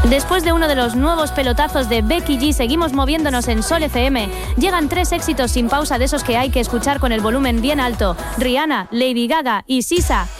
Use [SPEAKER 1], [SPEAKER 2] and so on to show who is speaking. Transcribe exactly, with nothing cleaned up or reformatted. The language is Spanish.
[SPEAKER 1] Después de uno de los nuevos pelotazos de Becky G, seguimos moviéndonos en Sol F M. Llegan tres éxitos sin pausa de esos que hay que escuchar con el volumen bien alto. Rihanna, Lady Gaga y Sisa,